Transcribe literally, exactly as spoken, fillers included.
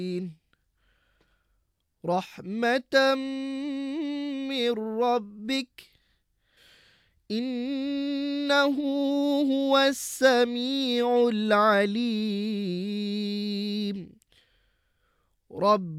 رحمة من ربك إنه هو السميع العليم. رب